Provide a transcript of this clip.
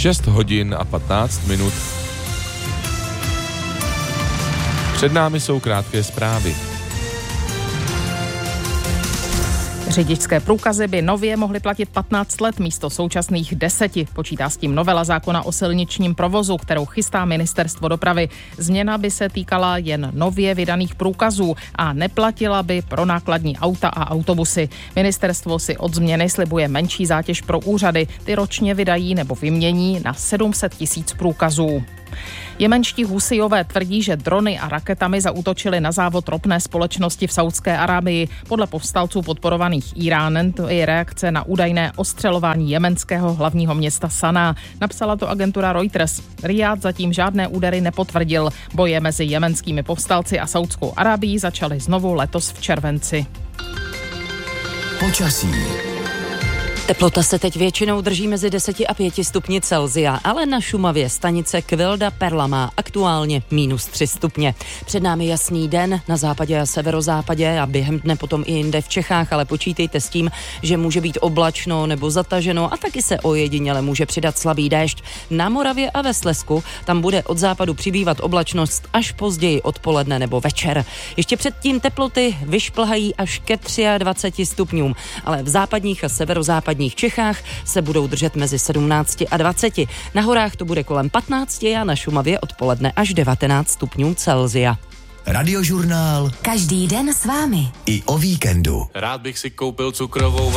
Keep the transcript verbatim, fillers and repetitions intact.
šest hodin a patnáct minut. Před námi jsou krátké zprávy. Řidičské průkazy by nově mohly platit patnáct let místo současných deseti. Počítá s tím novela zákona o silničním provozu, kterou chystá Ministerstvo dopravy. Změna by se týkala jen nově vydaných průkazů a neplatila by pro nákladní auta a autobusy. Ministerstvo si od změny slibuje menší zátěž pro úřady. Ty ročně vydají nebo vymění na sedm set tisíc průkazů. Jemenští Husijové tvrdí, že drony a raketami zaútočili na závod ropné společnosti v Saúdské Arábii. Podle povstalců podporovaných Íránem to je reakce na údajné ostřelování jemenského hlavního města Saná. Napsala to agentura Reuters. Rijád zatím žádné údery nepotvrdil. Boje mezi jemenskými povstalci a Saúdskou Arábií začaly znovu letos v červenci. Počasí. Teplota se teď většinou drží mezi deseti a pěti stupni Celsia, ale na Šumavě stanice Kvilda Perla má aktuálně minus tři stupně. Před námi jasný den na západě a severozápadě a během dne potom i jinde v Čechách, ale počítejte s tím, že může být oblačno nebo zataženo a taky se ojediněle může přidat slabý déšť. Na Moravě a ve Slezsku tam bude od západu přibývat oblačnost až později odpoledne nebo večer. Ještě předtím teploty vyšplhají až ke dvaceti třem stupňům, ale v západních a severozápadních V Čechách se budou držet mezi sedmnácti a dvaceti. Na horách to bude kolem patnácti a na Šumavě odpoledne až devatenáct stupňů Celsia. Radiožurnál. Každý den s vámi. I o víkendu. Rád bych si koupil cukrovou